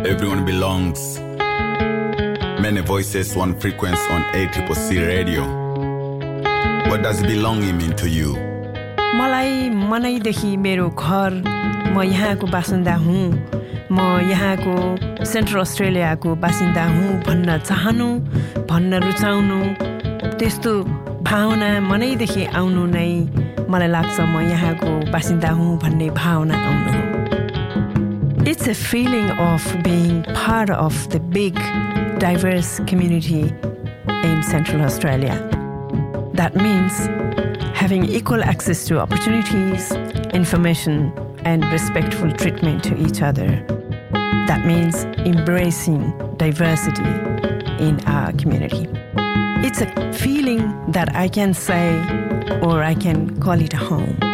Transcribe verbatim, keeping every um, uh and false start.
Everyone belongs. Many voices, one frequency on A C C C radio. What does belonging mean to you? मलाई मनैदेखि मेरो घर म यहाँको बासिन्दा हुँ म यहाँको सेन्ट्रल अस्ट्रेलियाको बासिन्दा हुँ भन्न चाहनु भन्न रुचाउनु त्यस्तो भावना मनैदेखि आउनु नै मलाई लाग्छ म यहाँको बासिन्दा हुँ भन्ने भावना आउनु हो. It's a feeling of being part of the big diverse community in Central Australia. That means having equal access to opportunities, information, and respectful treatment to each other. That means embracing diversity in our community. It's a feeling that I can say, or I can call it a home.